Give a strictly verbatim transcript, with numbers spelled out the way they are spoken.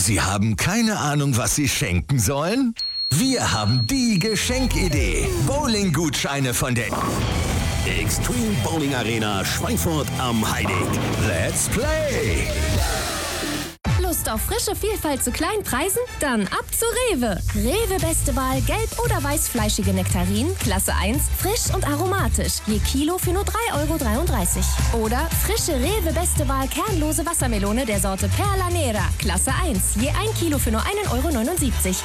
Sie haben keine Ahnung, was Sie schenken sollen? Wir haben die Geschenkidee. Bowling-Gutscheine von der Extreme Bowling Arena Schweinfurt am Heideck. Let's Play! Lust auf frische Vielfalt zu kleinen Preisen? Dann ab zu Rewe. Rewe Beste Wahl gelb- oder weißfleischige Nektarinen, Klasse eins, frisch und aromatisch. Je Kilo für nur drei Euro dreiunddreißig. Oder frische Rewe Beste Wahl kernlose Wassermelone der Sorte Perla Nera, Klasse eins. Je ein Kilo für nur ein Euro neunundsiebzig.